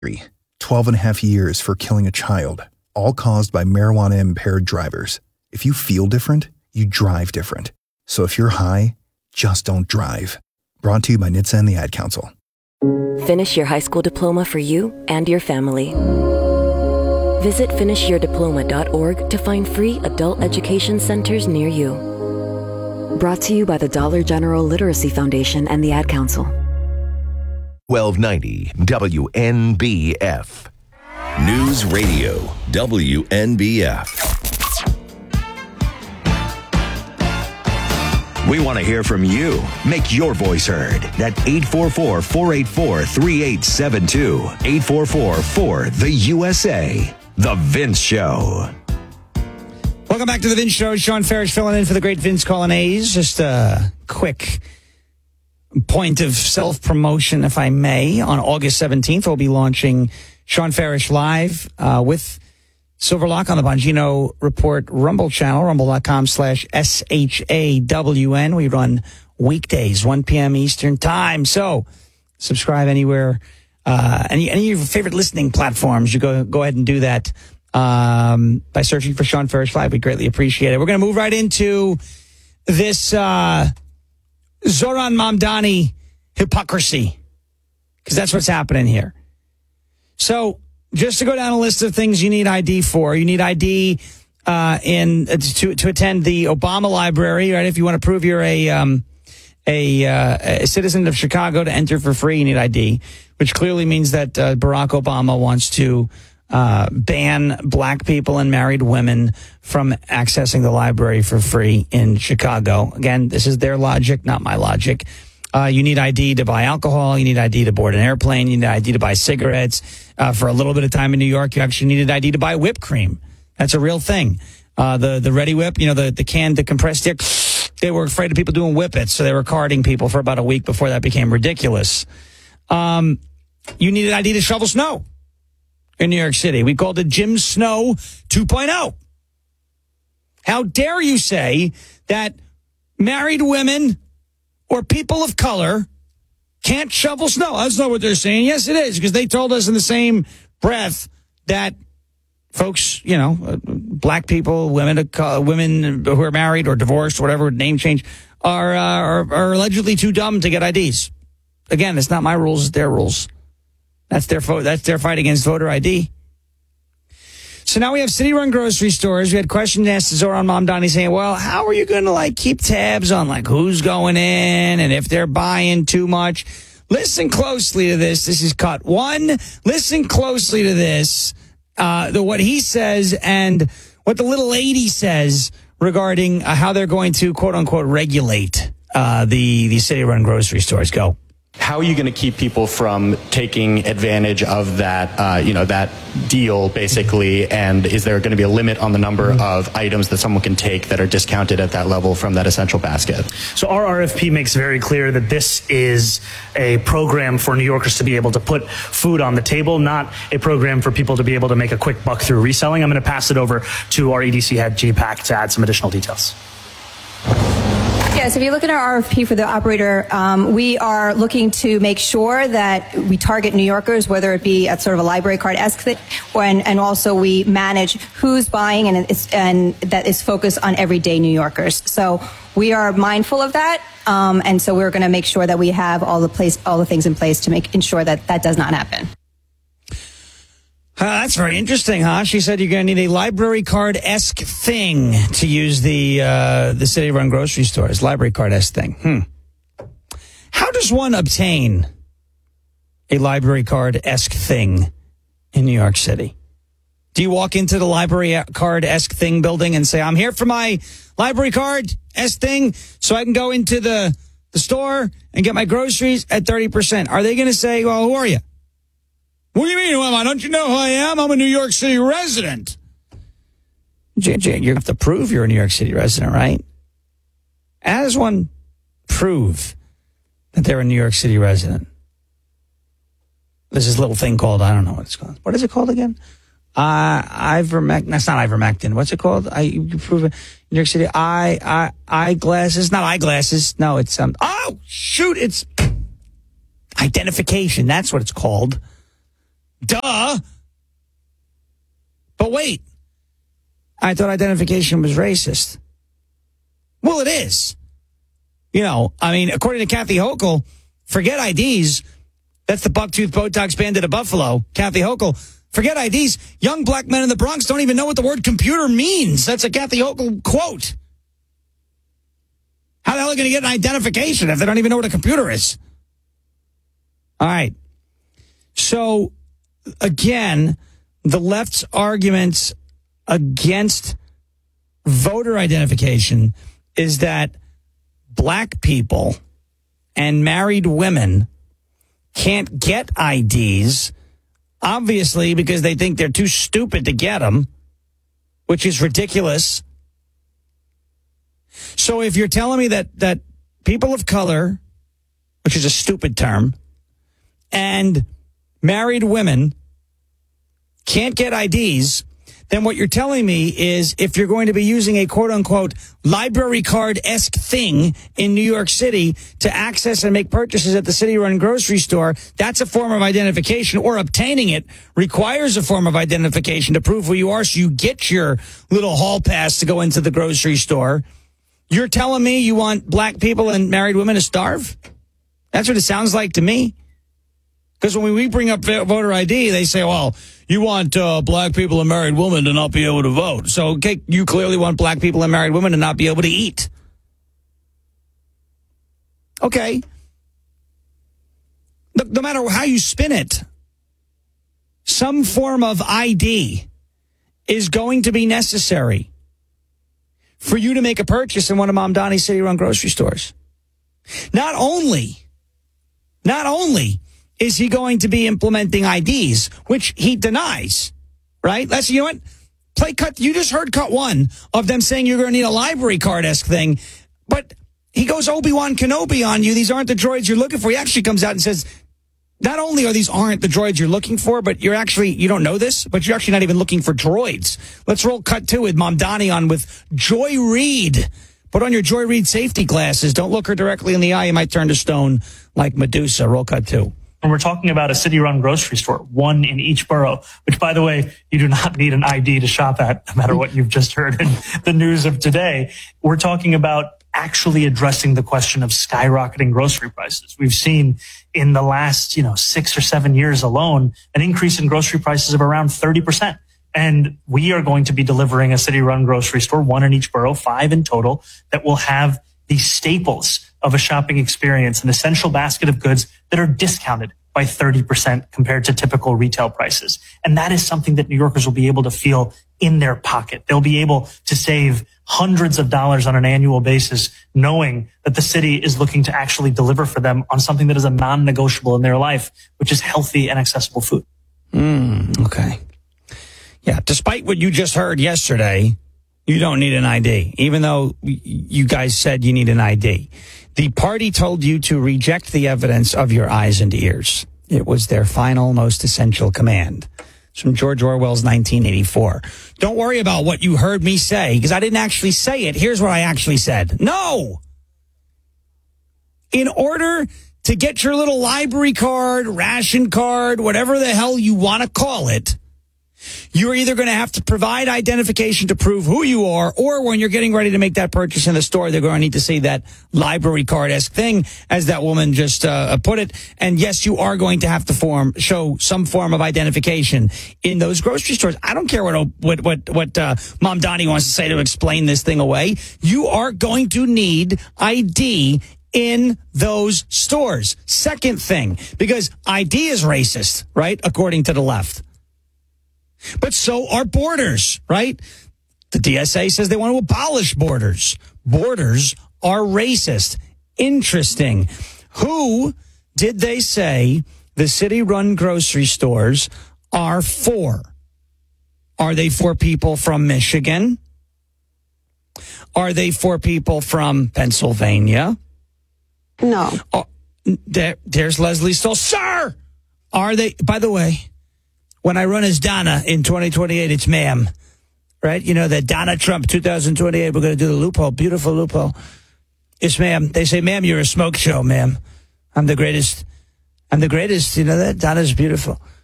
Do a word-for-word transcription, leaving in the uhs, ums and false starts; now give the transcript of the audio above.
twelve and a half years for killing a child, all caused by marijuana-impaired drivers. If you feel different, you drive different. So if you're high, just don't drive. Brought to you by N H T S A and the Ad Council. Finish your high school diploma for you and your family. Visit finish your diploma dot org to find free adult education centers near you. Brought to you by the Dollar General Literacy Foundation and the Ad Council. twelve ninety W N B F. News Radio W N B F. We want to hear from you. Make your voice heard at eight four four, four eight four, three eight seven two. eight four four, four, the U S A. The Vince Show. Welcome back to The Vince Show. Sean Farish filling in for the great Vince Colonnese. Just a quick point of self-promotion, if I may. On August seventeenth, we'll be launching Sean Farish Live uh, with Silverlock on the Bongino Report Rumble channel, rumble.com slash S H A W N. We run weekdays, one p.m. Eastern time. So subscribe anywhere, uh, any, any of your favorite listening platforms. You go, go ahead and do that um, by searching for Sean Farish Live. We greatly appreciate it. We're going to move right into this uh, Zohran Mamdani hypocrisy, because that's what's happening here. So, just to go down a list of things you need I D for, you need I D uh, in uh, to to attend the Obama Library, right? If you want to prove you're a um, a, uh, a citizen of Chicago to enter for free, you need I D, which clearly means that uh, Barack Obama wants to uh, ban black people and married women from accessing the library for free in Chicago. Again, this is their logic, not my logic. Uh, you need I D to buy alcohol. You need I D to board an airplane. You need I D to buy cigarettes. Uh, for a little bit of time in New York, you actually needed I D to buy whipped cream. That's a real thing. Uh, the the Ready Whip, you know, the, the canned, the compressed stick, they were afraid of people doing whippets, so they were carding people for about a week before that became ridiculous. Um, you needed I D to shovel snow in New York City. We called it Jim Snow two point oh. How dare you say that married women or people of color can't shovel snow? That's not what they're saying. Yes, it is, because they told us in the same breath that folks, you know, uh, black people, women, uh, women who are married or divorced, whatever name change, are, uh, are are allegedly too dumb to get I Ds. Again, it's not my rules; it's their rules. That's their fo- that's their fight against voter I D. So now we have city-run grocery stores. We had questions asked to Zohran Mamdani saying, well, how are you going to, like, keep tabs on, like, who's going in and if they're buying too much? Listen closely to this. This is cut one. Listen closely to this, uh, the, what he says and what the little lady says regarding uh, how they're going to, quote-unquote, regulate uh, the, the city-run grocery stores. Go. How are you going to keep people from taking advantage of that, uh, you know, that deal, basically? And is there going to be a limit on the number of items that someone can take that are discounted at that level from that essential basket? So our R F P makes very clear that this is a program for New Yorkers to be able to put food on the table, not a program for people to be able to make a quick buck through reselling. I'm going to pass it over to our E D C head, G PAC, to add some additional details. Yes, if you look at our R F P for the operator, um, we are looking to make sure that we target New Yorkers, whether it be at sort of a library card-esque thing, or, and, and also we manage who's buying, and, it's, and that is focused on everyday New Yorkers. So we are mindful of that, um, and so we're going to make sure that we have all the place, all the things in place to make ensure that that does not happen. Uh, that's very interesting, huh? She said you're going to need a library card-esque thing to use the uh, the city-run grocery stores. Library card-esque thing. Hmm. How does one obtain a library card-esque thing in New York City? Do you walk into the library card-esque thing building and say, I'm here for my library card-esque thing so I can go into the, the store and get my groceries at thirty percent? Are they going to say, well, who are you? What do you mean, who am I? Don't you know who I am? I'm a New York City resident. J J, you have to prove you're a New York City resident, right? How does one prove that they're a New York City resident? There's this little thing called, I don't know what it's called. What is it called again? Uh, ivermectin. That's not ivermectin. What's it called? I you prove it. New York City. Eye, eye, eyeglasses. Not eyeglasses. No, it's, um, oh, shoot. It's identification. That's what it's called. Duh. But wait. I thought identification was racist. Well, it is. You know, I mean, according to Kathy Hochul, forget I Ds. That's the bucktooth Botox bandit of Buffalo, Kathy Hochul. Forget I Ds. Young black men in the Bronx don't even know what the word computer means. That's a Kathy Hochul quote. How the hell are they going to get an identification if they don't even know what a computer is? All right. So, again, the left's arguments against voter identification is that black people and married women can't get I Ds, obviously because they think they're too stupid to get them, which is ridiculous. So if you're telling me that, that people of color, which is a stupid term, and married women can't get I Ds, then what you're telling me is if you're going to be using a quote-unquote library card-esque thing in New York City to access and make purchases at the city-run grocery store, that's a form of identification, or obtaining it requires a form of identification to prove who you are so you get your little hall pass to go into the grocery store. You're telling me you want black people and married women to starve? That's what it sounds like to me. Because when we bring up voter I D, they say, well, you want uh, black people and married women to not be able to vote. So, okay, you clearly want black people and married women to not be able to eat. Okay. No, no matter how you spin it, some form of I D is going to be necessary for you to make a purchase in one of Mamdani's city-run grocery stores. Not only, not only is he going to be implementing I Ds, which he denies, right? Let's, you know what? Play cut. You just heard cut one of them saying you're going to need a library card-esque thing, but he goes Obi-Wan Kenobi on you. These aren't the droids you're looking for. He actually comes out and says, not only are these aren't the droids you're looking for, but you're actually, you don't know this, but you're actually not even looking for droids. Let's roll cut two with Mamdani on with Joy Reid. Put on your Joy Reid safety glasses. Don't look her directly in the eye. You might turn to stone like Medusa. Roll cut two. And we're talking about a city-run grocery store, one in each borough, which, by the way, you do not need an I D to shop at, no matter what you've just heard in the news of today. We're talking about actually addressing the question of skyrocketing grocery prices. We've seen in the last, you know, six or seven years alone, an increase in grocery prices of around thirty percent. And we are going to be delivering a city-run grocery store, one in each borough, five in total, that will have the staples of a shopping experience, an essential basket of goods that are discounted by thirty percent compared to typical retail prices. And that is something that New Yorkers will be able to feel in their pocket. They'll be able to save hundreds of dollars on an annual basis, knowing that the city is looking to actually deliver for them on something that is a non-negotiable in their life, which is healthy and accessible food. Mm, okay. Yeah, despite what you just heard yesterday, you don't need an I D, even though you guys said you need an I D. The party told you to reject the evidence of your eyes and ears. It was their final, most essential command. It's from George Orwell's nineteen eighty-four. Don't worry about what you heard me say, because I didn't actually say it. Here's what I actually said. No! In order to get your little library card, ration card, whatever the hell you want to call it, you're either going to have to provide identification to prove who you are, or when you're getting ready to make that purchase in the store, they're going to need to see that library card-esque thing, as that woman just uh, put it. And yes, you are going to have to form show some form of identification in those grocery stores. I don't care what what what, what uh, Mamdani wants to say to explain this thing away. You are going to need I D in those stores. Second thing, because I D is racist, right, according to the left. But so are borders, right? The D S A says they want to abolish borders. Borders are racist. Interesting. Who did they say the city-run grocery stores are for? Are they for people from Michigan? Are they for people from Pennsylvania? No. Oh, there, there's Leslie Stoll. Sir! Are they, by the way, when I run as Donna in twenty twenty-eight, it's ma'am, right? You know, that Donna Trump two thousand twenty-eight, we're going to do the loophole, beautiful loophole. It's ma'am. They say, ma'am, you're a smoke show, ma'am. I'm the greatest. I'm the greatest. You know that? Donna's beautiful.